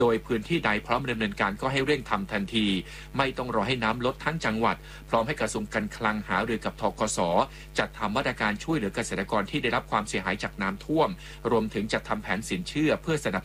โดยพื้นที่ใดพร้อมดำเนินการก็ให้เร่งทำทันทีไม่ต้องรอให้น้ำลดทั้งจังหวัดพร้อมให้กระทรวงการคลังหารือกับธกส.จัดทำมาตรการช่วยเหลือเกษตรกรที่ได้รับความเสียหายจากน้ำท่วมรวมถึงจัดทำแผนสินเชื่อเพื่อสนับ